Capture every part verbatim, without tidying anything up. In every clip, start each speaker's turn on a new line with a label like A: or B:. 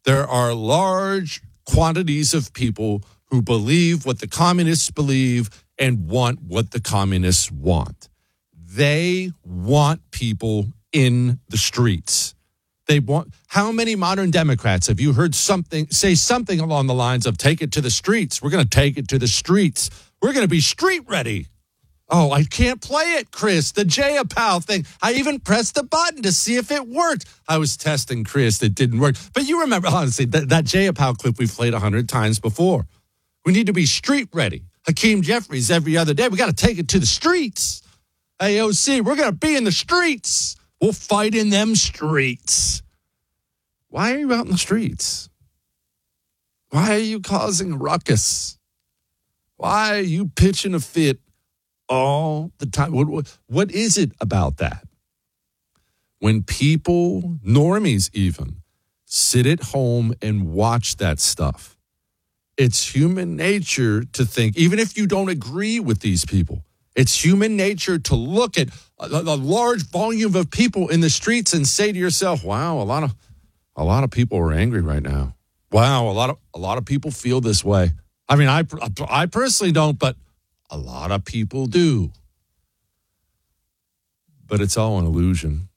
A: There are large quantities of people who believe what the communists believe and want what the communists want. They want people in the streets. They want. How many modern Democrats have you heard something say something along the lines of "take it to the streets"? We're going to take it to the streets. We're going to be street ready. Oh, I can't play it, Chris. The J-A-Pow thing. I even pressed the button to see if it worked. I was testing Chris. It didn't work. But you remember, honestly, that, that J-A-Pow clip we've played a hundred times before. We need to be street ready. Hakeem Jeffries every other day. We got to take it to the streets. A O C, we're going to be in the streets. We'll fight in them streets. Why are you out in the streets? Why are you causing a ruckus? Why are you pitching a fit all the time? What, what, what is it about that? When people, normies even, sit at home and watch that stuff, it's human nature to think, even if you don't agree with these people, it's human nature to look at a, a large volume of people in the streets and say to yourself, wow, a lot of a lot of people are angry right now. Wow, a lot of a lot of people feel this way. I mean, I I personally don't, but a lot of people do. But it's all an illusion.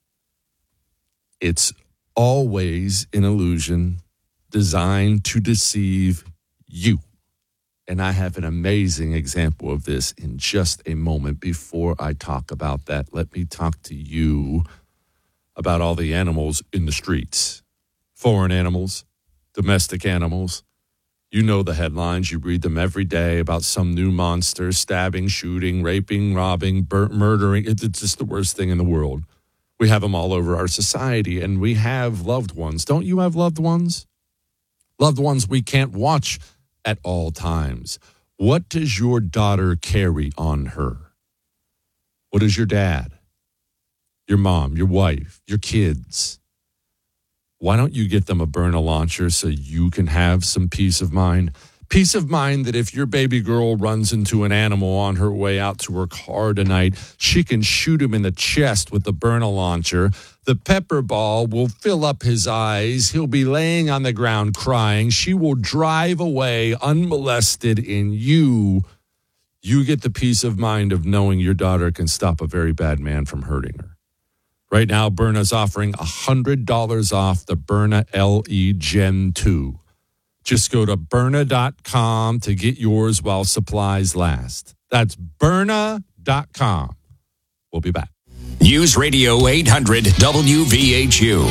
A: It's always an illusion designed to deceive you. And I have an amazing example of this in just a moment. Before I talk about that, let me talk to you about all the animals in the streets. Foreign animals, domestic animals. You know the headlines. You read them every day about some new monster stabbing, shooting, raping, robbing, bur- murdering. It's just the worst thing in the world. We have them all over our society, and we have loved ones. Don't you have loved ones? Loved ones we can't watch at all times. What does your daughter carry on her? What does your dad, your mom, your wife, your kids? Why don't you get them a burner launcher so you can have some peace of mind? Peace of mind that if your baby girl runs into an animal on her way out to her car tonight, she can shoot him in the chest with the burner launcher. The pepper ball will fill up his eyes. He'll be laying on the ground crying. She will drive away unmolested, and you, you get the peace of mind of knowing your daughter can stop a very bad man from hurting her. Right now, Byrna's offering one hundred dollars off the Byrna L E Gen two. Just go to Byrna dot com to get yours while supplies last. That's Byrna dot com. We'll be back.
B: News Radio eight hundred W V H U.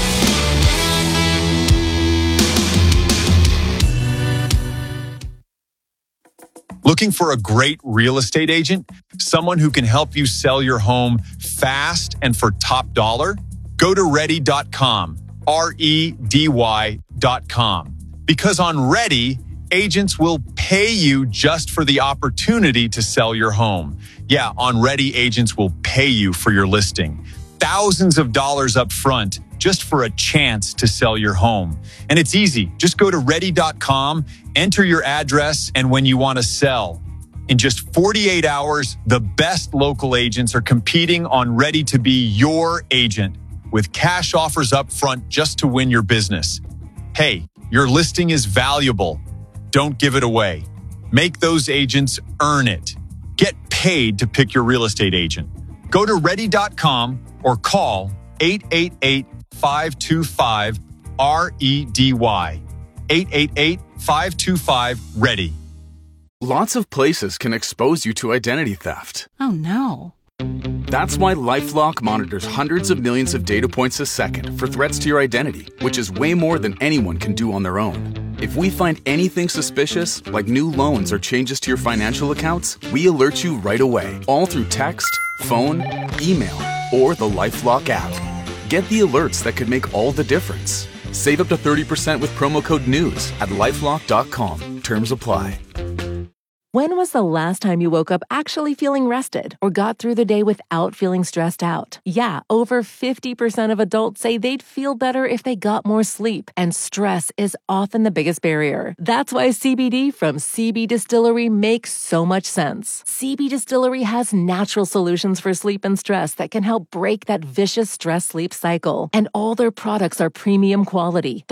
C: Looking for a great real estate agent? Someone who can help you sell your home fast and for top dollar? Go to ready dot com, R E D Y dot com. Because on Ready, agents will pay you just for the opportunity to sell your home. Yeah, on Ready, agents will pay you for your listing. Thousands of dollars up front just for a chance to sell your home. And it's easy. Just go to ready dot com, enter your address, and when you want to sell. In just forty-eight hours, the best local agents are competing on Ready to be your agent with cash offers up front just to win your business. Hey, your listing is valuable. Don't give it away. Make those agents earn it. Get paid to pick your real estate agent. Go to ready dot com or call eight eight eight, five two five, R E D Y. eight eight eight, five two five, READY.
D: Lots of places can expose you to identity theft.
E: Oh, no.
D: That's why LifeLock monitors hundreds of millions of data points a second for threats to your identity, which is way more than anyone can do on their own. If we find anything suspicious, like new loans or changes to your financial accounts, we alert you right away, all through text, phone, email, or the LifeLock app. Get the alerts that could make all the difference. Save up to thirty percent with promo code NEWS at lifelock dot com. Terms apply.
F: When was the last time you woke up actually feeling rested or got through the day without feeling stressed out? Yeah, over fifty percent of adults say they'd feel better if they got more sleep, and stress is often the biggest barrier. That's why C B D from C B Distillery makes so much sense. C B Distillery has natural solutions for sleep and stress that can help break that vicious stress-sleep cycle, and all their products are premium quality.